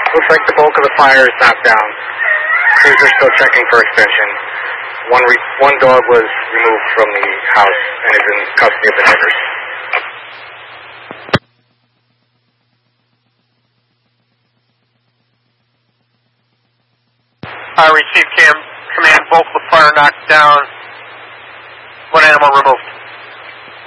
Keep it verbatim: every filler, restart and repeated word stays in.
Looks like the bulk of the fire is knocked down. Crews are still checking for extension. One, re one dog was removed from the house and is in custody of the neighbors. I received cam command, bulk of the fire knocked down. One animal removed.